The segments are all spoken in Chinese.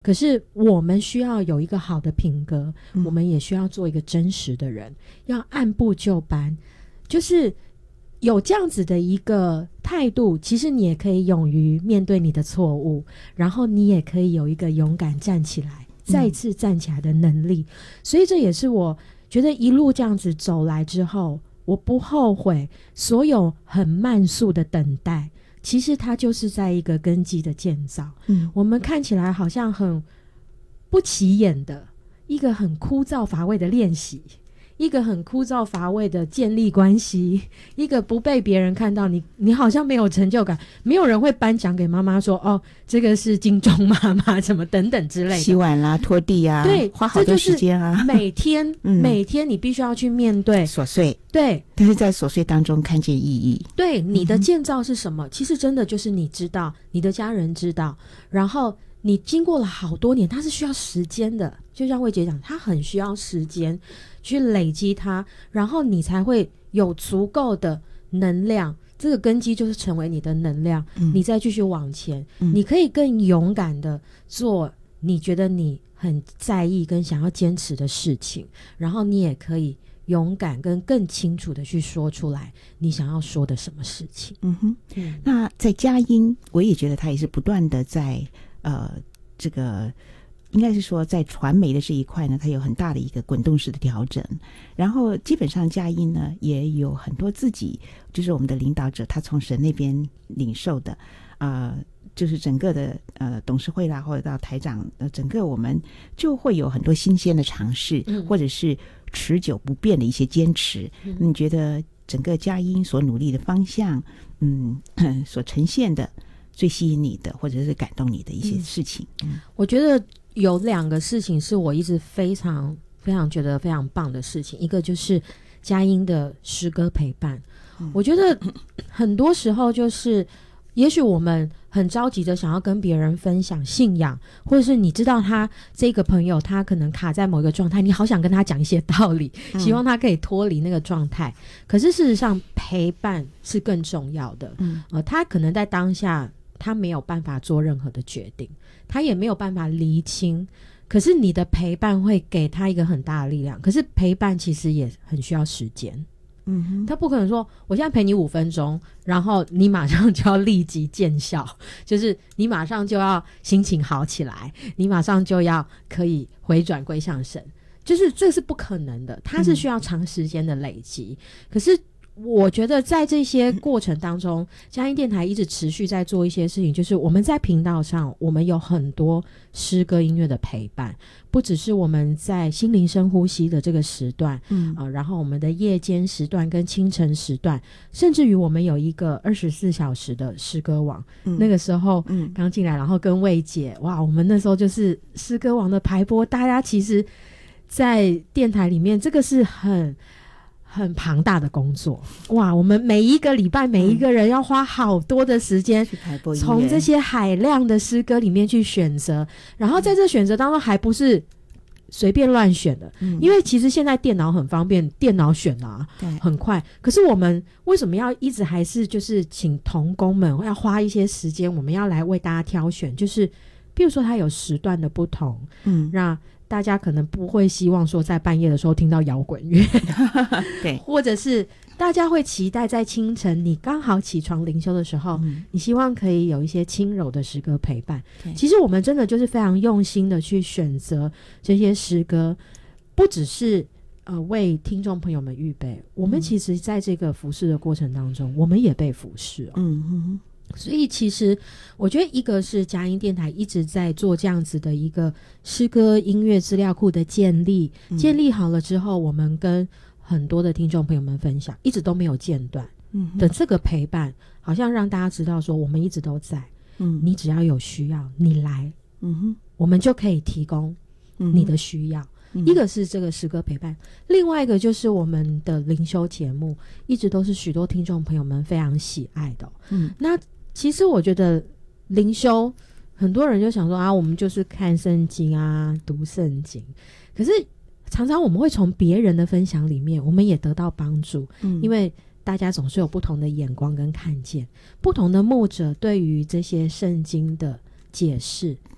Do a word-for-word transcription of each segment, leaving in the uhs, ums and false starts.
可是我们需要有一个好的品格、嗯、我们也需要做一个真实的人，要按部就班，就是有这样子的一个态度，其实你也可以勇于面对你的错误，然后你也可以有一个勇敢站起来再一次站起来的能力、嗯、所以这也是我觉得一路这样子走来之后，我不后悔所有很慢速的等待，其实它就是在一个根基的建造。嗯，我们看起来好像很不起眼的一个很枯燥乏味的练习，一个很枯燥乏味的建立关系，一个不被别人看到，你你好像没有成就感，没有人会颁奖给妈妈说哦，这个是金钟妈妈什么等等之类的， 洗碗啦拖地啊，对，花好多时间啊， 每天、嗯、每天你必须要去面对琐碎， 对， 但是在琐碎当中看见意义。 对，你的建造是什么、嗯、其实真的就是你知道，你的家人知道，然后你经过了好多年，它是需要时间的，就像魏姐讲，它很需要时间去累积它，然后你才会有足够的能量，这个根基就是成为你的能量、嗯、你再继续往前、嗯、你可以更勇敢的做你觉得你很在意跟想要坚持的事情，然后你也可以勇敢跟更清楚的去说出来你想要说的什么事情。 嗯哼，嗯，那在佳音我也觉得他也是不断的在呃这个应该是说在传媒的这一块呢，它有很大的一个滚动式的调整，然后基本上佳音呢也有很多自己就是我们的领导者他从神那边领受的呃就是整个的呃董事会啦，或者到台长呃整个我们就会有很多新鲜的尝试、嗯、或者是持久不变的一些坚持、嗯、你觉得整个佳音所努力的方向嗯所呈现的最吸引你的或者是感动你的一些事情？ 嗯, 嗯我觉得有两个事情是我一直非常非常觉得非常棒的事情，一个就是佳音的诗歌陪伴、嗯、我觉得很多时候就是也许我们很着急的想要跟别人分享信仰，或者是你知道他这个朋友他可能卡在某一个状态，你好想跟他讲一些道理、嗯、希望他可以脱离那个状态，可是事实上陪伴是更重要的、嗯呃、他可能在当下他没有办法做任何的决定，他也没有办法厘清，可是你的陪伴会给他一个很大的力量，可是陪伴其实也很需要时间。嗯哼，他不可能说我现在陪你五分钟然后你马上就要立即见效，就是你马上就要心情好起来，你马上就要可以回转归向神，就是这是不可能的，它是需要长时间的累积、嗯、可是我觉得在这些过程当中，佳音电台一直持续在做一些事情，就是我们在频道上我们有很多诗歌音乐的陪伴，不只是我们在心灵深呼吸的这个时段、嗯呃、然后我们的夜间时段跟清晨时段，甚至于我们有一个二十四小时的诗歌网、嗯、那个时候刚进来，然后跟魏姐哇，我们那时候就是诗歌网的排播，大家其实在电台里面这个是很很庞大的工作哇！我们每一个礼拜每一个人要花好多的时间从这些海量的诗歌里面去选择，然后在这选择当中还不是随便乱选的、嗯、因为其实现在电脑很方便，电脑选啊很快，可是我们为什么要一直还是就是请同工们要花一些时间，我们要来为大家挑选，就是比如说它有时段的不同，嗯，那大家可能不会希望说在半夜的时候听到摇滚乐对，或者是大家会期待在清晨你刚好起床灵修的时候、嗯、你希望可以有一些轻柔的诗歌陪伴。其实我们真的就是非常用心的去选择这些诗歌，不只是呃为听众朋友们预备，我们其实在这个服侍的过程当中我们也被服侍、哦、嗯嗯，所以其实我觉得一个是佳音电台一直在做这样子的一个诗歌音乐资料库的建立、嗯、建立好了之后，我们跟很多的听众朋友们分享，一直都没有间断的这个陪伴，好像让大家知道说我们一直都在、嗯、你只要有需要你来、嗯、哼我们就可以提供你的需要、嗯、一个是这个诗歌陪伴，另外一个就是我们的灵修节目一直都是许多听众朋友们非常喜爱的、哦嗯、那其实我觉得灵修很多人就想说啊，我们就是看圣经啊，读圣经，可是常常我们会从别人的分享里面我们也得到帮助、嗯、因为大家总是有不同的眼光跟看见，不同的牧者对于这些圣经的解释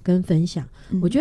跟分享。 嗯、 我觉得